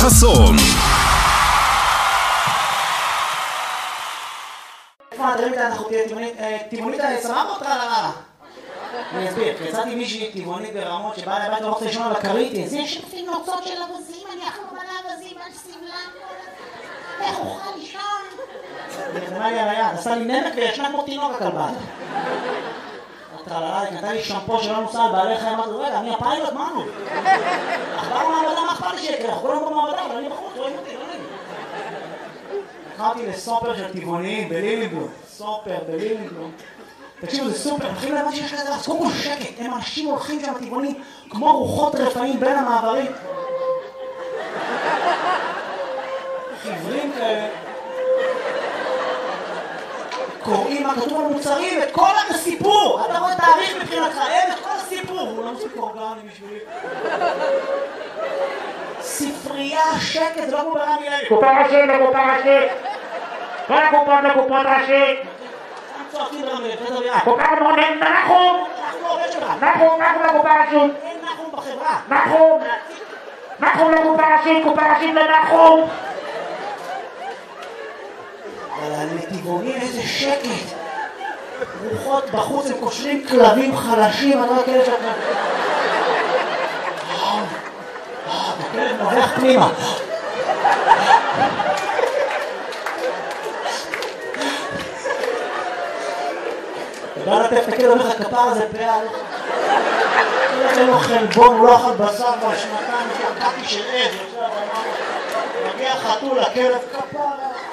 חסון. איפה נדרים איתה אנחנו טבעונית סבבה אותך על הרעה? אני אסביר, יצאתי מישהי טבעונית ברמות שבאה לבית ולא רוצה לשמוע על הכרית. זה שופטים נוצות של אבזים, אני אחלום על האבזים, על סבלם. איך אוכל לישון? נחתמה לי על היד, עשה לי נמק וישנה כמו תינוק הכלבה. נתן לי שמפו שלא נוסע על בעלי חיים, אמרתי, רגע, אני הפיילוט, מה נו? אכבר מעבדה, מה אכפת לי שיקרה? אנחנו כולנו במעבדה, אבל אני בחוץ, רואים אותי, לא נעים. לקחתי לסופר של טבעוניים בלילינגלום. סופר בלילינגלום. תקשיבו, זה סופר, מתחילים להבן שיש כזה, אז קודם כל שקט, הם אנשים הולכים שם טבעונים כמו רוחות רפאים בין המעברים. חברים כאלה. קוראים מה כתוב על מוצרים, את כל הסיפור! אתה רואה תאריך מבחינתך, אין את כל הסיפור! הוא לא מספיק אורגני בשבילי. ספרייה, שקט, זה לא כמו ברמי לוי. קופה ראשית לקופה ראשית! כל הקופות לקופות ראשית! צועקים ברמי לוי, פדר בירה. קופה מונן, נחום! אנחנו עובד שלך. נחום לקופה ראשית! אין נחום בחברה. נחום לקופה ראשית, קופה ראשית לנחום! אבל לטבעונים איזה שקט. רוחות בחוץ הם קושרים כלבים חלשים, אני לא הכלב שלך. הכלב נובח פנימה. בא לטף את הכלב, אומר לך כפר הזה פעל. אין לו חלבון, הוא לא אכל בשר כבר שנתיים, קקי של עז. מגיע חתול, הכלב כפר.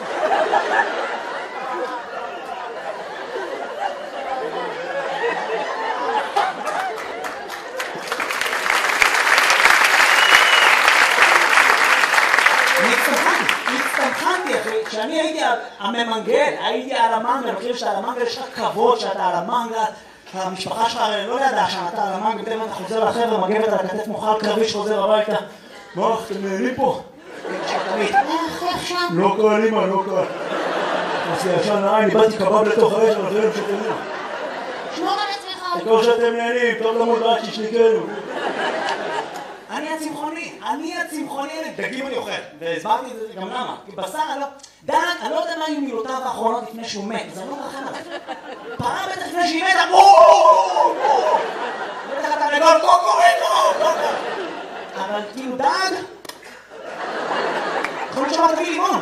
הצטמחנתי אחי, כשאני הייתי הממנגל, הייתי על המנגל, אני חושב שעל המנגל יש לך כבוד שאתה על המנגל, המשפחה שלך לא ידעה שאתה על המנגל, בטח אתה חוזר לחבר'ה, מגבת על הכתף מוכל קרבי שחוזר הביתה. מה, אתם נהנים פה? איך שם? לא קל אימא, לא קל. אז ישן נראה, אני באתי קבב לתוך האש, אבל זה לא שאתם נהנים. שמור על עצמך. תקור שאתם נהנים, טוב למוד רק שישניקנו. אני הצמחוני, דגים אני אוכל, והסברתי את זה גם למה, כי בשר אני לא יודע מה היו מילותיו האחרונות לפני שהוא מת, זה לא רחם עליו. פרה בטח לפני שהיא מתה, בטח אתה לגול קוקוריקו, אבל כאילו דג, יכול להיות שאמרת לי לימון.